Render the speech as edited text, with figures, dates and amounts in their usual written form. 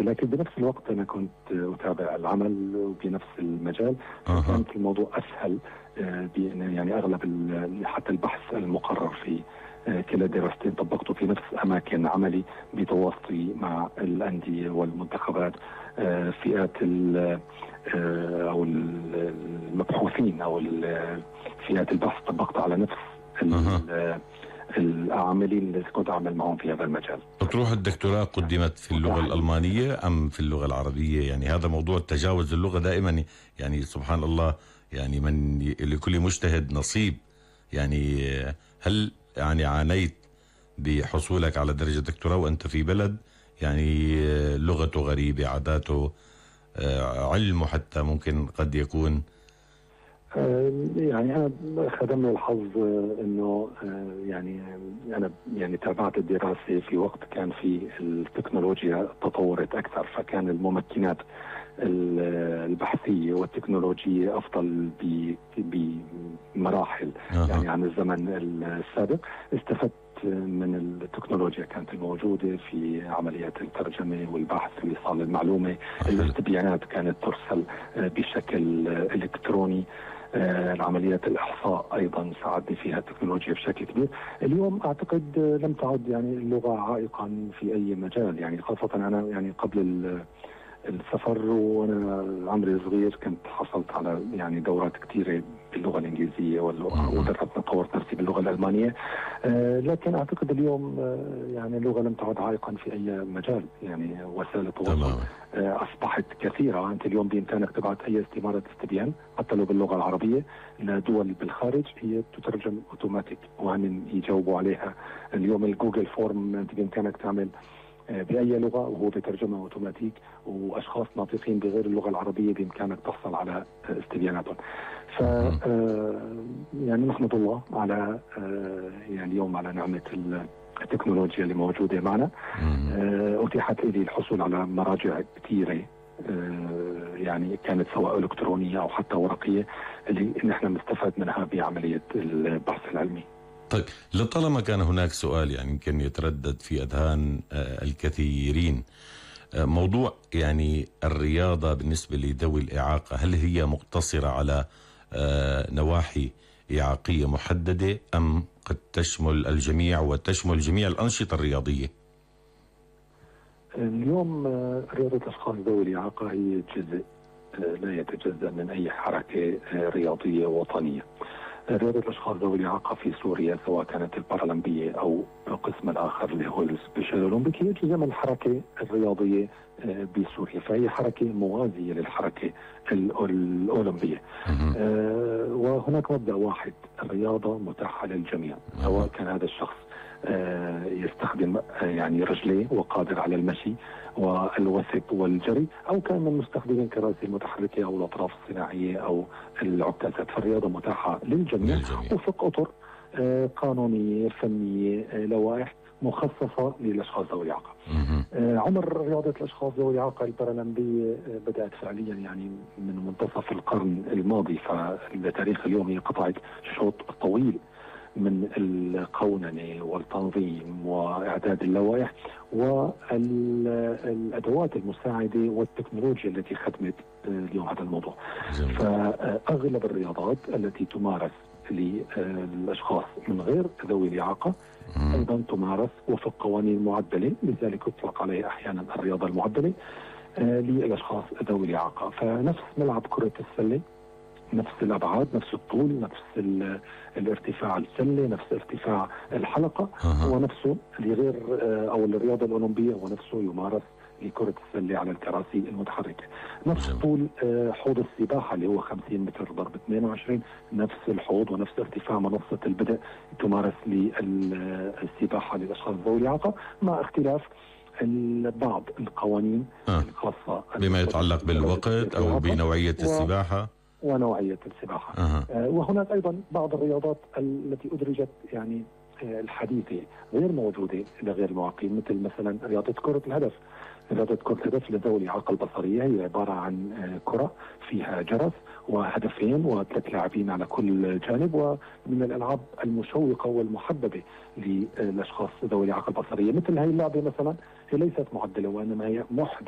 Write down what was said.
الدراسي، لكن بنفس الوقت أنا كنت أتابع العمل وبنفس المجال. كان الموضوع أسهل بأن يعني أغلب حتى البحث المقرر في كلا دراستين طبقته في نفس أماكن عملي بتواصلي مع الأندية والمنتخبات. فئات أو المبحوثين أو فئات البحث طبقت على نفس العاملين اللي كنت أعمل معهم في هذا المجال. أطروحة الدكتوراه قدمت في اللغة الألمانية أم في اللغة العربية؟ يعني هذا موضوع تجاوز اللغة دائما، يعني سبحان الله، يعني من لكل مجتهد نصيب. يعني هل يعني عانيت بحصولك على درجة دكتوراه وأنت في بلد يعني لغته غريبة، عاداته، علمه حتى ممكن قد يكون؟ يعني أنا خدمني الحظ إنه يعني أنا يعني تابعت الدراسة في وقت كان في التكنولوجيا تطورت أكثر، فكان الممكنات البحثية والتكنولوجية أفضل بمراحل يعني عن الزمن السابق. استفدت من التكنولوجيا كانت الموجودة في عمليات الترجمة والبحث وإيصال المعلومة. الاستبيانات كانت ترسل بشكل إلكتروني. العمليات الإحصاء أيضا ساعدني فيها التكنولوجيا بشكل كبير. اليوم أعتقد لم تعد يعني اللغة عائقا في أي مجال، يعني خاصة أنا يعني قبل السفر وأنا عمري صغير كنت حصلت على يعني دورات كثيرة باللغة الإنجليزية ودرست طورت نفسي باللغة الألمانية. لكن أعتقد اليوم يعني اللغة لم تعد عائقا في أي مجال. يعني وسائل التواصل أصبحت كثيرة. أنت اليوم بإمكانك تبعت أي استمارة استبيان حتى لو باللغة العربية لدول بالخارج، هي تترجم أوتوماتيك وهم يجاوبوا عليها. اليوم الجوجل فورم أنت بإمكانك تعمل بأي لغة وهو بترجمة أوتوماتيك، وأشخاص ناطقين بغير اللغة العربية بإمكانك تحصل على استبياناتهم. ف يعني نحمد الله على يعني اليوم على نعمة التكنولوجيا اللي موجودة معنا. أتيحت لي الحصول على مراجع كثيرة يعني كانت سواء إلكترونية أو حتى ورقية اللي نحن نستفاد منها بعملية البحث العلمي. طيب، لطالما كان هناك سؤال يعني يمكن يتردد في أذهان الكثيرين، موضوع يعني الرياضة بالنسبة لذوي الإعاقة، هل هي مقتصرة على نواحي إعاقية محددة أم قد تشمل الجميع وتشمل جميع الأنشطة الرياضية؟ اليوم رياضة الأشخاص ذوي الإعاقة هي جزء لا يتجزأ من أي حركة رياضية وطنية. رياضة الأشخاص ذوي الإعاقة في سوريا سواء كانت البارالمبية أو القسم الآخر اللي هو السبيشال أولمبيك هي جزء من الحركة الرياضية بسوريا، فهي حركة موازية للحركة الأولمبية. وهناك مبدأ واحد، الرياضة متاحة للجميع سواء كان هذا الشخص يستخدم يعني رجليه وقادر على المشي والوثب والجري، أو كان من مستخدمين الكراسي المتحركة أو الأطراف الصناعية أو العكازات. فالرياضة متاحة للجميع وفق أطر قانونية فنية لوائح مخصصة للأشخاص ذوي الإعاقة. عمر رياضة الأشخاص ذوي الإعاقة البارالمبية بدأت فعليا يعني من منتصف القرن الماضي، فلتاريخ اليوم هي قطعت شوط طويل من القوننة والتنظيم وإعداد اللوائح والأدوات المساعدة والتكنولوجيا التي خدمت اليوم هذا الموضوع. فأغلب الرياضات التي تمارس للأشخاص من غير ذوي الإعاقة أيضا تمارس وفق قوانين معدلة، لذلك يطلق عليها أحيانا الرياضة المعدلة للأشخاص ذوي الإعاقة. فنفس ملعب كرة السلة، نفس الأبعاد، نفس الطول، نفس الارتفاع السلة، نفس ارتفاع الحلقة، هو نفسه لغير أو الرياضة الأولمبية هو نفسه يمارس لكرة السلة على الكراسي المتحركة. نفس طول حوض السباحة اللي هو 50 متر ضرب 22، نفس الحوض ونفس ارتفاع منصة البدء تمارس للسباحة للأشخاص ذوي الإعاقة، مع اختلاف بعض القوانين الخاصة بما يتعلق بالوقت أو بنوعية السباحة ونوعية السباحة. وهناك أيضا بعض الرياضات التي أدرجت يعني الحديثة غير موجودة لغير المعاقين، مثل مثلا رياضة كرة الهدف. رياضة كرة الهدف لذوي الإعاقة البصرية هي عبارة عن كرة فيها جرس وهدفين وثلاث لاعبين على كل جانب، ومن الألعاب المشوقة والمحببة للأشخاص ذوي الإعاقة البصرية. مثل هذه اللعبة مثلا هي ليست معدلة وإنما هي محدثة